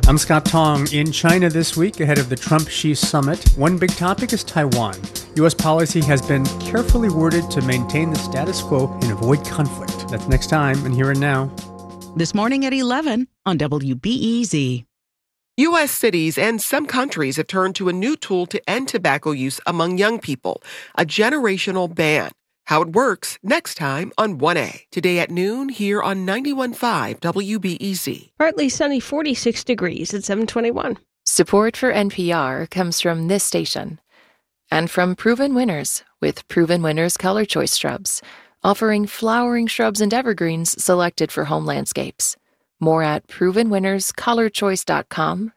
I'm Scott Tong. In China this week, ahead of the Trump-Xi summit, one big topic is Taiwan. U.S. policy has been carefully worded to maintain the status quo and avoid conflict. That's next time and Here and Now. This morning at 11 on WBEZ. U.S. cities and some countries have turned to a new tool to end tobacco use among young people, a generational ban. How it works next time on 1A. Today at noon here on 91.5 WBEZ. Partly sunny, 46 degrees at 7:21. Support for NPR comes from this station and from Proven Winners with Proven Winners Color Choice Shrubs, offering flowering shrubs and evergreens selected for home landscapes. More at provenwinnerscolorchoice.com